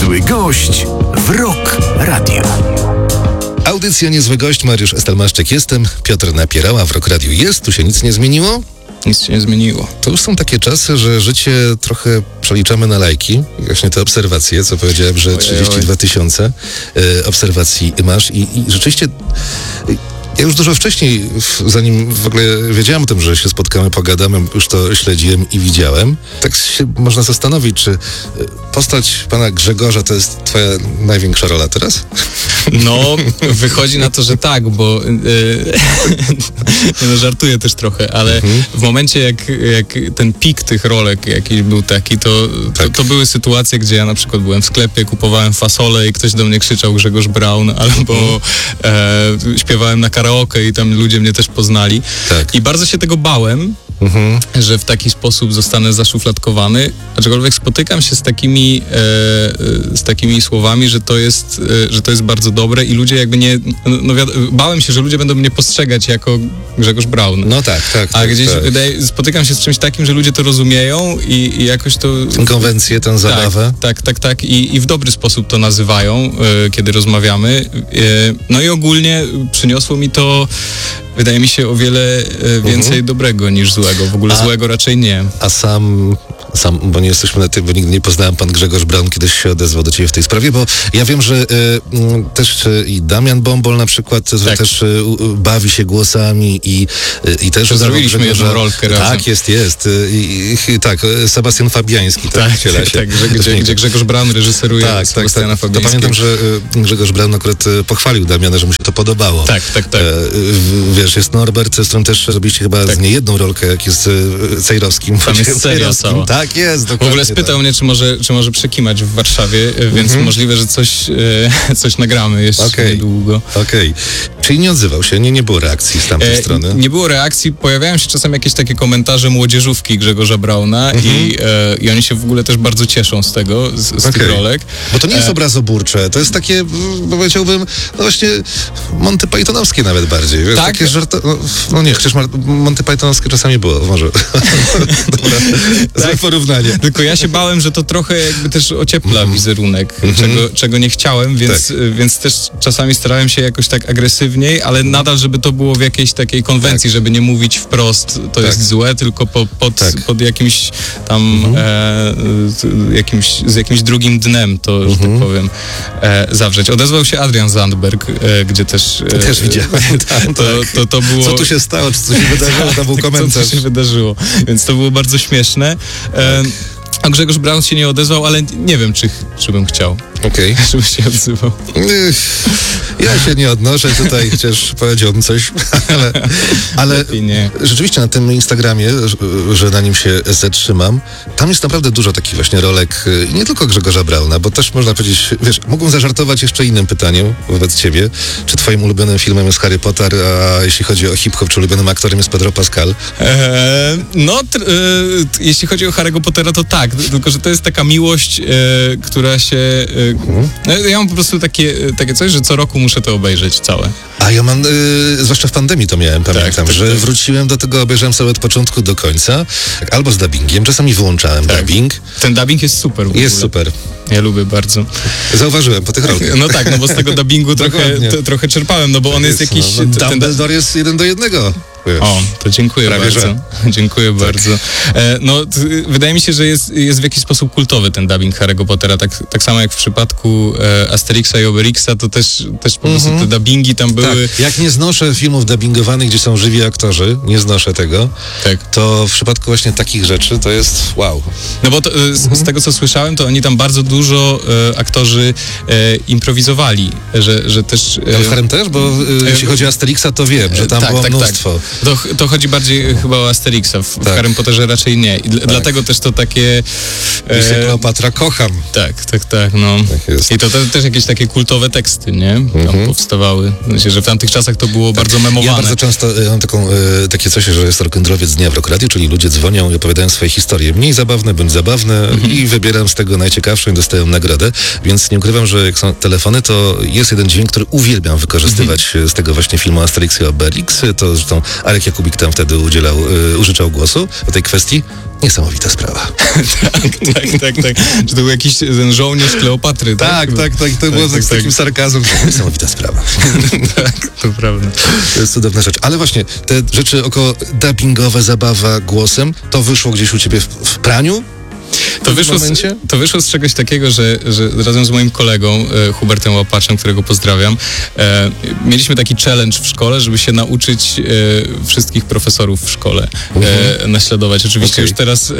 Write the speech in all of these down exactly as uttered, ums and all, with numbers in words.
Niezły gość w Rock Radio. Audycja Niezły Gość, Mariusz Estelmaszczyk jestem, Piotr Napierała w Rock Radio jest, tu się nic nie zmieniło? Nic się nie zmieniło. To już są takie czasy, że życie trochę przeliczamy na lajki. Właśnie te obserwacje, co powiedziałem, że trzydzieści dwa tysiące y, obserwacji masz i, i rzeczywiście... Y, Ja już dużo wcześniej, zanim w ogóle wiedziałem o tym, że się spotkamy, pogadamy, już to śledziłem i widziałem. Tak się można zastanowić, czy postać pana Grzegorza to jest twoja największa rola teraz? No, wychodzi na to, że tak, bo yy, no, żartuję też trochę, ale mhm. w momencie jak, jak ten pik tych rolek jakiś był taki, to, tak. to, to były sytuacje, gdzie ja na przykład byłem w sklepie, kupowałem fasolę i ktoś do mnie krzyczał Grzegorz Braun, albo mhm. e, śpiewałem na karaoke i tam ludzie mnie też poznali. Tak. I bardzo się tego bałem, mhm. że w taki sposób zostanę zaszufladkowany, aczkolwiek spotykam się z takimi, e, z takimi słowami, że to jest, e, że to jest bardzo dobre i ludzie jakby nie, no wiad- bałem się, że ludzie będą mnie postrzegać jako Grzegorz Braun. No tak, tak. A tak, gdzieś tak. wydaje, spotykam się z czymś takim, że ludzie to rozumieją i, i jakoś to... Tę konwencję, tę zabawę. Tak, tak, tak, tak. I, i w dobry sposób to nazywają, e, kiedy rozmawiamy. E, no i ogólnie przyniosło mi to, wydaje mi się, o wiele e, więcej mhm. dobrego niż złego. W ogóle a, złego raczej nie. A sam, sam, bo nie jesteśmy na tym, bo nigdy nie poznałem, pan Grzegorz Braun kiedyś się odezwał do ciebie w tej sprawie, bo ja wiem, że y, y, też y, i Damian Bombol na przykład tak. też y, y, bawi się głosami i, y, i też... Zrobiliśmy Grzegorza, jedną rolkę razem. Tak, jest, jest. Y, y, y, tak, Sebastian Fabiański. Tak, tak, tak, tak gdzie, gdzie, gdzie Grzegorz Braun reżyseruje tak, Sebastiana tak, tak. To pamiętam, że y, Grzegorz Braun akurat y, pochwalił Damiana, że mu się to podobało. Tak, tak, tak. Y, y, wiesz, jest Norbert, z którym też robiliście chyba tak. z niejedną rolkę, jak jest y, Cejrowskim. Tam jest seria cała. Tak jest, dokładnie. W ogóle spytał tak. mnie, czy może, czy może przekimać w Warszawie, więc mm-hmm. możliwe, że coś, e, coś nagramy jeszcze okay. niedługo. Okej. Okay. Czyli nie odzywał się, nie, nie było reakcji z tamtej e, strony? Nie było reakcji, pojawiają się czasem jakieś takie komentarze młodzieżówki Grzegorza Brauna mm-hmm. i, e, i oni się w ogóle też bardzo cieszą z tego, z, z okay. tych rolek. Bo to nie jest e... obrazoburcze, to jest takie, powiedziałbym, no właśnie Monty Pythonowskie nawet bardziej. Wiesz, tak? Takie żarto... no, no nie, chociaż Monty Pythonowskie czasami było, może. Dobra, złe tak. porównanie. Tylko ja się bałem, że to trochę jakby też ociepla mm-hmm. wizerunek, mm-hmm. czego, czego nie chciałem, więc, tak. więc też czasami starałem się jakoś tak agresywniej, ale nadal, żeby to było w jakiejś takiej konwencji, tak. żeby nie mówić wprost, to tak. jest złe, tylko po, pod, tak. pod jakimś tam mm-hmm. e, jakimś, z jakimś drugim dnem to, mm-hmm. że tak powiem, e, zawrzeć. Odezwał się Adrian Zandberg, e, gdzie też... E, to też widziałem. Tak, to, to, to, to było... Co tu się stało? Czy coś się wydarzyło? To był komentarz. Co się wydarzyło? Więc to było bardzo śmieszne. E, tak. A Grzegorz Braun się nie odezwał, ale nie wiem, czy, czy bym chciał. Okej. Okay. Żeby się odzywał. Ja się nie odnoszę tutaj, chociaż powiedziałbym coś, ale, ale rzeczywiście na tym Instagramie, że na nim się zatrzymam, tam jest naprawdę dużo takich właśnie rolek, i nie tylko Grzegorza Brauna, bo też można powiedzieć, wiesz, mógłbym zażartować jeszcze innym pytaniem wobec ciebie, czy twoim ulubionym filmem jest Harry Potter, a jeśli chodzi o hip-hop, czy ulubionym aktorem jest Pedro Pascal? Eee, no, tr- e, jeśli chodzi o Harry'ego Pottera, to tak, tylko że to jest taka miłość, e, która się... E, mhm. Ja mam po prostu takie, takie coś, że co roku muszę to obejrzeć całe. A ja mam, y, zwłaszcza w pandemii to miałem, pamiętam, tak, tak, że tak. wróciłem do tego, obejrzałem sobie od początku do końca, albo z dubbingiem, czasami wyłączałem tak. dubbing. Ten dubbing jest super w ogóle. Jest super. Ja lubię bardzo. Zauważyłem po tych rolkach. No tak, no bo z tego dubbingu trochę, t- trochę czerpałem, no bo on jest, jest jakiś... No, no, Dumbledore ten... jest jeden do jednego. Wiesz, o, to dziękuję bardzo. Że. Dziękuję tak. bardzo. E, no, t- wydaje mi się, że jest, jest w jakiś sposób kultowy ten dubbing Harry'ego Pottera, tak, tak samo jak w przypadku e, Asterixa i Obelixa, to też, też po prostu mm-hmm. te dubbingi tam były... Tak. Jak nie znoszę filmów dubbingowanych, gdzie są żywi aktorzy, nie znoszę tego, tak. to w przypadku właśnie takich rzeczy to jest wow. No bo to, z, mm-hmm. z tego, co słyszałem, to oni tam bardzo dużo e, aktorzy e, improwizowali, że, że też... E, no w Harrym też? Bo e, jeśli chodzi o Asterixa, to wiem, że tam tak, było tak, mnóstwo. Tak. To, to chodzi bardziej chyba o Asterixa, w, tak. w Harrym Potterze raczej nie. I d- tak. Dlatego też to takie... Myślę, e... Kleopatra kocham. Tak, tak, tak, no. Tak jest. I to te, też jakieś takie kultowe teksty, nie? Tam mm-hmm. powstawały. Myślę, że w tamtych czasach to było tak. bardzo memowane. Ja bardzo często e, mam taką, e, takie coś, że jest rock'n'rollowiec dnia w Rock Radio, czyli ludzie dzwonią i opowiadają swoje historie. Mniej zabawne, bądź zabawne mm-hmm. i wybieram z tego najciekawszą i dostaję nagrodę. Więc nie ukrywam, że jak są telefony, to jest jeden dźwięk, który uwielbiam wykorzystywać mm-hmm. z tego właśnie filmu Asterix i Obelix. To zresztą Arek Jakubik tam wtedy udzielał, y, użyczał głosu o tej kwestii. Niesamowita sprawa. tak, tak, tak, tak. Czy to był jakiś ten żołnierz Kleopatry, tak? Tak, tak, tak. To tak, było tak, z tak. takim sarkazmem. Niesamowita sprawa. tak, to prawda. To jest cudowna rzecz. Ale właśnie, te rzeczy około dubbingowe, zabawa głosem, to wyszło gdzieś u ciebie w, w praniu? To wyszło, z, to wyszło z czegoś takiego, że, że razem z moim kolegą e, Hubertem Łapaczem, którego pozdrawiam, e, mieliśmy taki challenge w szkole, żeby się nauczyć e, wszystkich profesorów w szkole e, naśladować. Oczywiście okay. już teraz... E,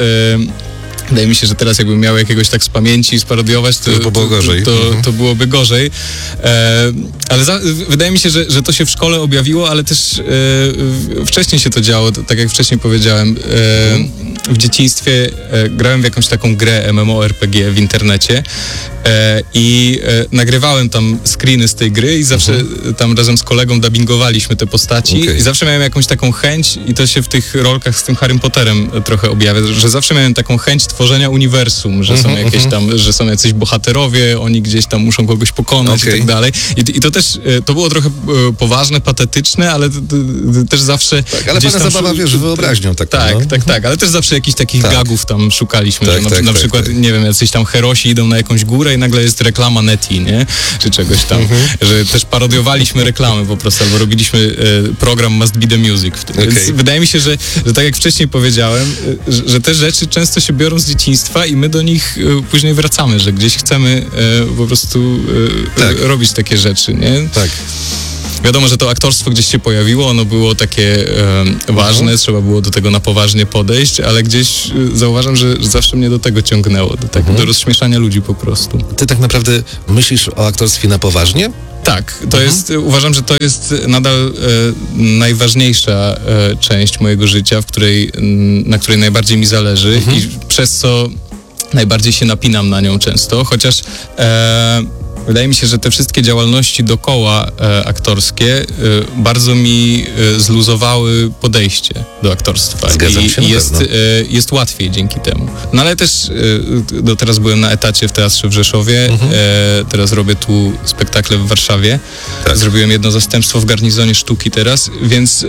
Wydaje mi się, że teraz jakbym miał jakiegoś tak z pamięci sparodiować, to, to, było gorzej. to, to, to byłoby gorzej. E, ale za, wydaje mi się, że, że to się w szkole objawiło, ale też e, wcześniej się to działo, to, tak jak wcześniej powiedziałem. E, w dzieciństwie e, grałem w jakąś taką grę MMORPG w internecie e, i e, nagrywałem tam screeny z tej gry i zawsze mhm. tam razem z kolegą dubbingowaliśmy te postaci okay. i zawsze miałem jakąś taką chęć i to się w tych rolkach z tym Harrym Potterem trochę objawia, że zawsze miałem taką chęć tworzenia uniwersum, że są mm-hmm, jakieś tam, że są jacyś bohaterowie, oni gdzieś tam muszą kogoś pokonać okay. i tak dalej. I, I to też, to było trochę poważne, patetyczne, ale to, to, to też zawsze... Tak, ale pana zabawa, wiesz, wyobraźnią taką. Tak, no? tak, tak, ale też zawsze jakichś takich tak. gagów tam szukaliśmy, tak, że na, tak, na tak, przykład, tak. nie wiem, jacyś tam herosi idą na jakąś górę i nagle jest reklama Neti, nie? Czy czegoś tam, mm-hmm. że też parodiowaliśmy reklamy po prostu, albo robiliśmy e, program Must Be The Music. Okay. Więc wydaje mi się, że, że tak jak wcześniej powiedziałem, że, że te rzeczy często się biorą z dzieciństwa i my do nich e, później wracamy, że gdzieś chcemy e, po prostu e, tak. e, robić takie rzeczy, nie? Tak. Wiadomo, że to aktorstwo gdzieś się pojawiło, ono było takie e, ważne, mhm. trzeba było do tego na poważnie podejść, ale gdzieś e, zauważam, że, że zawsze mnie do tego ciągnęło, do, tak, mhm. do rozśmieszania ludzi po prostu. Ty tak naprawdę myślisz o aktorstwie na poważnie? Tak, to mhm. jest, uważam, że to jest nadal e, najważniejsza e, część mojego życia, w której, m, na której najbardziej mi zależy mhm. i przez co najbardziej się napinam na nią często, chociaż e, wydaje mi się, że te wszystkie działalności dookoła e, aktorskie e, bardzo mi e, zluzowały podejście do aktorstwa. Zgadzam I, się i na jest, pewno. e, jest łatwiej dzięki temu. No ale też e, do teraz byłem na etacie w Teatrze w Rzeszowie, mhm. e, teraz robię tu spektakle w Warszawie. Tak. Zrobiłem jedno zastępstwo w Garnizonie Sztuki teraz, więc e,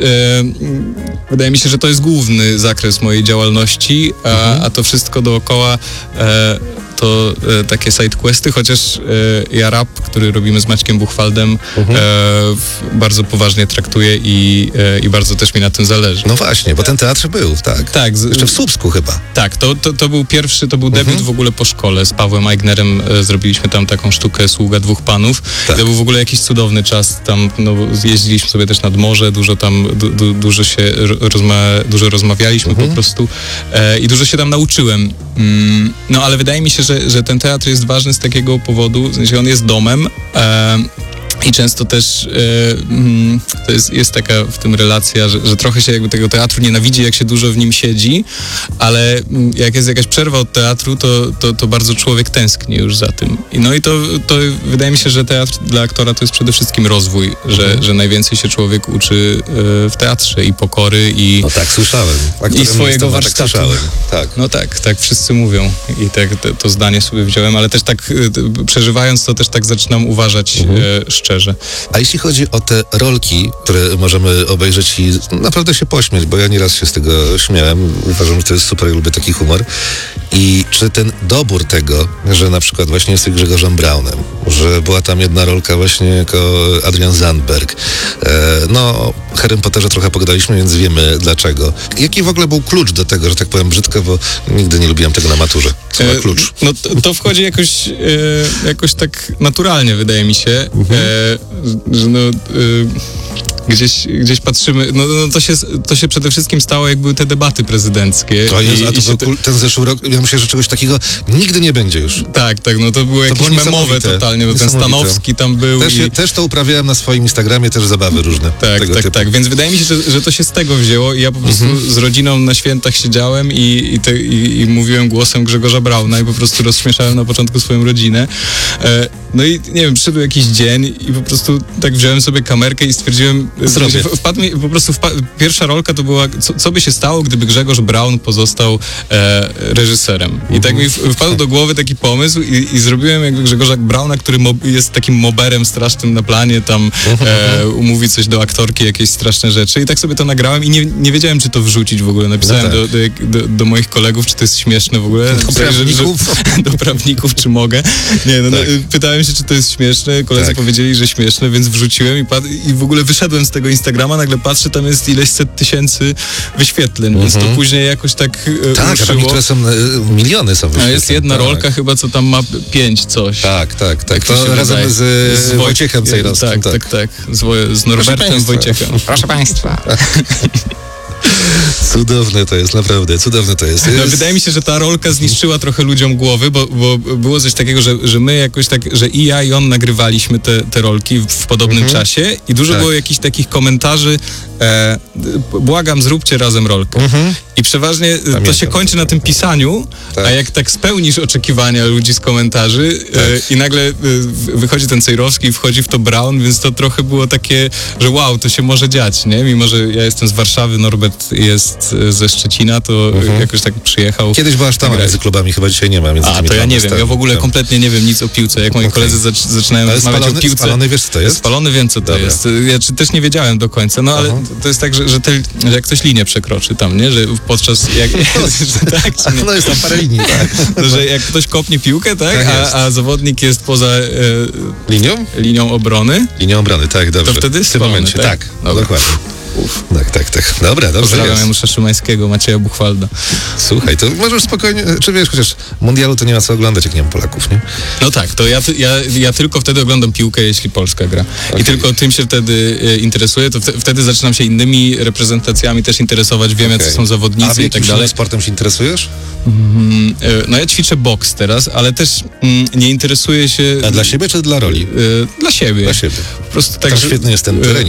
wydaje mi się, że to jest główny zakres mojej działalności, a, mhm. a to wszystko dookoła e, to e, takie sidequesty, chociaż e, ja rap, który robimy z Maćkiem Buchwaldem, mhm. e, w, bardzo poważnie traktuję i, e, i bardzo też mi na tym zależy. No właśnie, bo ten teatr był, tak. Tak. Z, Jeszcze w Słupsku chyba. Tak, to, to, to był pierwszy, to był debiut mhm. w ogóle po szkole. Z Pawłem Aignerem e, zrobiliśmy tam taką sztukę Sługa dwóch panów. Tak. To był w ogóle jakiś cudowny czas. Tam no, jeździliśmy sobie też nad morze, dużo tam, du, du, dużo się rozma, dużo rozmawialiśmy mhm. po prostu e, i dużo się tam nauczyłem. Mm, no ale wydaje mi się, że, że ten teatr jest ważny z takiego powodu, w sensie on jest domem e, i często też e, mm, to jest, jest taka w tym relacja, że, że trochę się jakby tego teatru nienawidzi, jak się dużo w nim siedzi, ale jak jest jakaś przerwa od teatru, to, to, to bardzo człowiek tęskni już za tym. I no i to, to wydaje mi się, że teatr dla aktora to jest przede wszystkim rozwój, że, mhm. że najwięcej się człowiek uczy e, w teatrze i pokory i... No tak, słyszałem. I swojego warsztatu. Tak słyszałem. Tak. No tak, tak wszyscy mówią i tak to, to zdanie sobie wziąłem, ale też tak e, przeżywając to też tak zaczynam uważać mhm. e, szczerze. A jeśli chodzi o te rolki, które możemy obejrzeć i naprawdę się pośmiać, bo ja nieraz się z tego śmiałem, uważam, że to jest super, lubię taki humor. I czy ten dobór tego, że na przykład właśnie jesteś Grzegorzem Braunem, że była tam jedna rolka właśnie jako Adrian Zandberg, e, no o Harrym Potterze trochę pogadaliśmy, więc wiemy dlaczego. Jaki w ogóle był klucz do tego, że tak powiem brzydko, bo nigdy nie lubiłem tego na maturze. Co ma klucz? E, no to, to wchodzi jakoś, e, jakoś tak naturalnie, wydaje mi się, mhm. e, że no... E, Gdzieś, gdzieś patrzymy, no, no to, się, to się przede wszystkim stało, jak były te debaty prezydenckie. To jest, i, a to był te... ten zeszły rok, ja myślę, że czegoś takiego nigdy nie będzie już. Tak, tak, no to było to jakieś było memowe totalnie, bo ten Stanowski tam był. Też, i... też to uprawiałem na swoim Instagramie, też zabawy różne. Tak, tak, typu. tak, więc wydaje mi się, że, że to się z tego wzięło i ja po prostu mhm. z rodziną na świętach siedziałem i, i, te, i, i mówiłem głosem Grzegorza Brauna i po prostu rozśmieszałem na początku swoją rodzinę. E, no i nie wiem, przyszedł jakiś dzień i po prostu tak wziąłem sobie kamerkę i stwierdziłem, Zrobię. że wpadł mi, po prostu wpa- pierwsza rolka to była, co, co by się stało, gdyby Grzegorz Braun pozostał e, reżyserem. I tak mi w- wpadł do głowy taki pomysł i, i zrobiłem jakby Grzegorza Brauna, który mob- jest takim moberem strasznym na planie, tam e, mówi coś do aktorki, jakieś straszne rzeczy i tak sobie to nagrałem i nie, nie wiedziałem, czy to wrzucić w ogóle. Napisałem No tak. do, do, do, do moich kolegów, czy to jest śmieszne w ogóle. Do Napisałem, że- prawników. Że, do prawników, czy mogę. Nie, no, Tak. no pytałem się, czy to jest śmieszne, koledzy Tak. powiedzieli, że śmieszne, więc wrzuciłem i, pad- i w ogóle wyszedłem z tego Instagrama, nagle patrzę, tam jest ileś set tysięcy wyświetleń, więc to później jakoś tak e, Tak, a tam ruszyło. niektóre są, e, miliony są A jest wyświetleń, jedna tak. rolka chyba, co tam ma pięć coś. Tak, tak, tak. mi się To razem wydaje. z, z Woj- Wojciechem Cejrowskim. Tak, tak, tak. Z, Wo- z Norbertem państwa. Wojciechem. Proszę Państwa. Cudowne to jest, naprawdę, cudowne to jest. No, jest... wydaje mi się, że ta rolka zniszczyła trochę ludziom głowy, bo, bo było coś takiego, że, że my jakoś tak, że i ja i on nagrywaliśmy te, te rolki w, w podobnym czasie i dużo Tak. było jakichś takich komentarzy, e, błagam, zróbcie razem rolkę. I przeważnie to Pamiętam, się kończy na tym pisaniu, Tak. a jak tak spełnisz oczekiwania ludzi z komentarzy Tak. e, i nagle e, w- wychodzi ten Cejrowski i wchodzi w to Braun, więc to trochę było takie, że wow, to się może dziać, nie? Mimo, że ja jestem z Warszawy, Norbert jest e, ze Szczecina, to e, jakoś tak przyjechał. Kiedyś była sztama Grać. między klubami, chyba dzisiaj nie ma. Między A, tymi to ja dwoma nie wiem, ja stami. w ogóle Tak. kompletnie nie wiem nic o piłce. Jak moi Okej. koledzy zac- zaczynają Ale rozmawiać spalony, o piłce... spalony wiesz, co to jest? Spalony wiem, co to Dobra. jest. Ja czy, też nie wiedziałem do końca, no ale Aha. to jest tak, że, że, te, że jak ktoś linię przekroczy tam, nie? Że podczas... Jak, że tak, czy nie? No jest tam parę linii, tak. No, że jak ktoś kopnie piłkę, tak, Tak jest. a, a zawodnik jest poza e, Linią? linią obrony, Linią obrony, tak, dobrze. to wtedy jest w tym spalony, momencie, tak? tak, Dobra. dokładnie. Tak, tak, tak. Dobra, dobrze pozdrawiam jest. Janusza Szymańskiego, Macieja Buchwalda. Słuchaj, to możesz spokojnie, czy wiesz, chociaż mundialu to nie ma co oglądać, jak nie ma Polaków, nie? No tak, to ja, ty- ja, ja tylko wtedy oglądam piłkę, jeśli Polska gra. I Okej. tylko tym się wtedy e, interesuję, to wte- wtedy zaczynam się innymi reprezentacjami też interesować, wiem, Okej. jacy są A zawodnicy w i tak jakim dalej. sportem się interesujesz? Mm, e, No ja ćwiczę boks teraz, ale też mm, nie interesuję się... A dla siebie czy dla roli? e, Dla siebie. Dla siebie. Po prostu tak, Tam że- świetny jest ten e, trening.